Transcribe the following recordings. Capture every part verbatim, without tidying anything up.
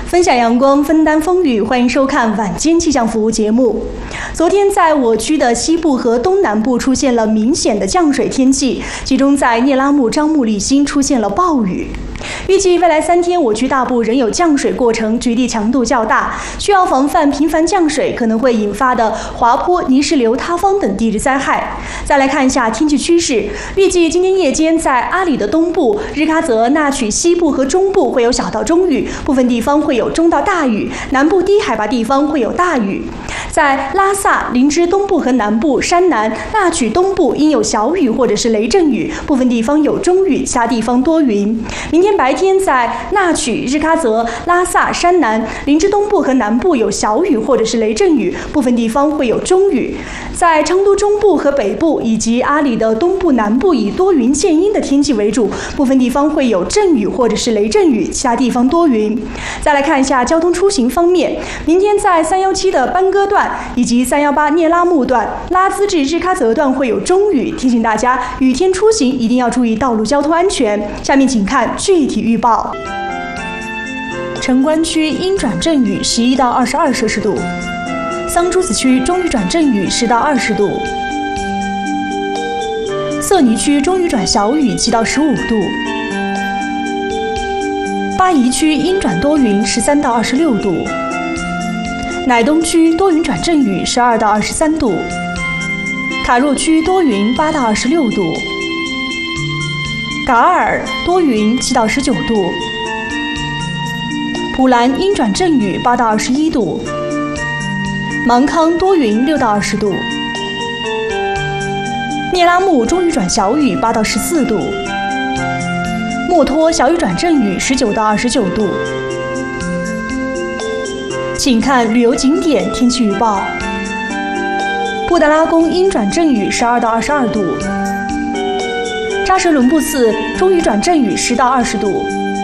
分享阳光，分担风雨，欢迎收看晚间气象服务节目。昨天在我区的西部和东南部出现了明显的降水天气，其中在聂拉木、樟木、立新出现了暴雨。预计未来三天，我区大部仍有降水过程，局地强度较大，需要防范频繁降水可能会引发的滑坡、泥石流、塌方等地质灾害。再来看一下天气趋势，预计今天夜间在阿里的东部、日喀则、纳曲西部和中部会有小到中雨，部分地方会有中到大雨，南部低海拔地方会有大雨。在拉萨、林芝东部和南部、山南、纳曲东部应有小雨或者是雷阵雨，部分地方有中雨，其他地方多云。明天白天在纳曲、日喀则、拉萨、山南、林芝东部和南部有小雨或者是雷阵雨，部分地方会有中雨。在昌都中部和北部以及阿里的东部、南部以多云见阴的天气为主，部分地方会有阵雨或者是雷阵雨，其他地方多云。再来看一下交通出行方面，明天在三一七的班戈段以及三一八聂拉木段、拉孜至日喀则段会有中雨，提醒大家雨天出行一定要注意道路交通安全。下面请看具体预报。城关区阴转阵雨十一到二十二摄氏度，桑珠子区中雨转阵雨十到二十度，色尼区中雨转小雨七到十五度，巴宜区阴转多云十三到二十六度，乃东区多云转阵雨十二到二十三度，卡若区多云八到二十六度，噶尔多云七到十九度，普兰阴转阵雨八到二十一度，芒康多云六到二十度，聂拉木中雨转小雨八到十四度，墨脱小雨转阵雨十九到二十九度。请看旅游景点天气预报：布达拉宫阴转阵雨十二到二十二度，扎什伦布寺中雨转阵雨十到二十度，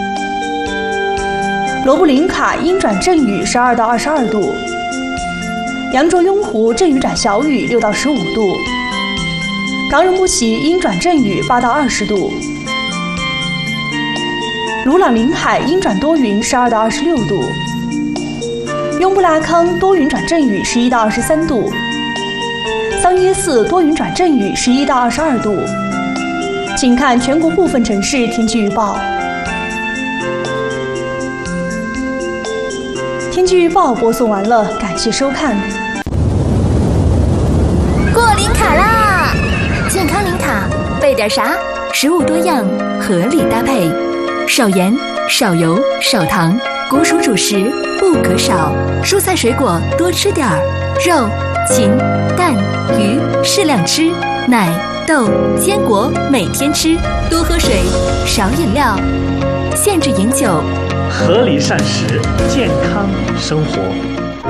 罗布林卡阴转阵雨十二到二十二度，羊卓雍湖阵雨转小雨六到十五度，冈仁波齐阴转阵雨八到二十度，鲁朗林海阴转多云十二到二十六度，雍布拉康多云转阵雨十一到二十三度，桑耶寺多云转阵雨十一到二十二度。请看全国部分城市天气预报。天气预报播送完了，感谢收看。 过零卡啦！健康零卡，备点啥？食物多样，合理搭配，少盐、少油、少糖，谷薯主食不可少，蔬菜水果多吃点儿，肉、禽、蛋、鱼适量吃，奶、豆、坚果每天吃，多喝水，少饮料，限制饮酒， 合理膳食，健康生活。